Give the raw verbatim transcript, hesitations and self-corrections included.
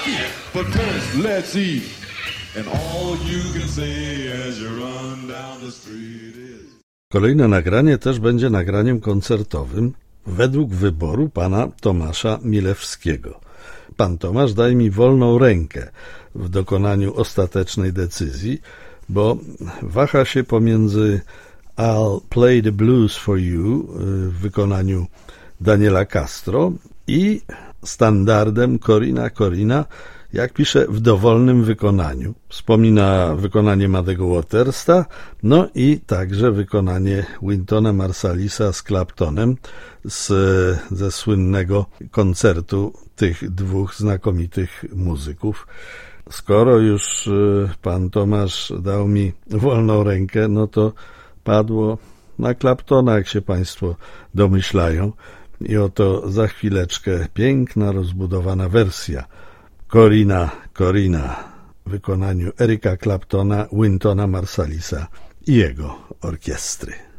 But first, let's eat. And all you can say as you run down the street is... Kolejne nagranie też będzie nagraniem koncertowym według wyboru pana Tomasza Milewskiego. Pan Tomasz daje mi wolną rękę w dokonaniu ostatecznej decyzji, bo waha się pomiędzy I'll Play the Blues for You w wykonaniu Daniela Castro i standardem Corina Corina, jak pisze, w dowolnym wykonaniu. Wspomina wykonanie Muddego Watersa, no i także wykonanie Wyntona Marsallisa z Claptonem z, ze słynnego koncertu tych dwóch znakomitych muzyków. Skoro już pan Tomasz dał mi wolną rękę, no to padło na Claptona, jak się państwo domyślają. I oto za chwileczkę piękna, rozbudowana wersja Corina Corina w wykonaniu Erica Claptona, Wyntona Marsallisa i jego orkiestry.